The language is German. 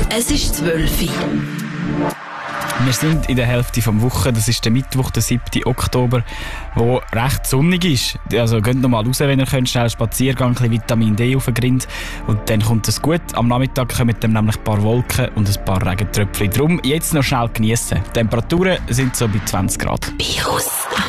Es ist 12 Uhr. Wir sind in der Hälfte der Woche, das ist der Mittwoch, der 7. Oktober, wo recht sonnig ist. Also geht noch mal raus, wenn ihr könnt, schnell Spaziergang, ein bisschen Vitamin D auf den Grind und dann kommt es gut. Am Nachmittag kommen dann nämlich ein paar Wolken und ein paar Regentröpfchen. Darum jetzt noch schnell geniessen. Die Temperaturen sind so bei 20 Grad. Virus.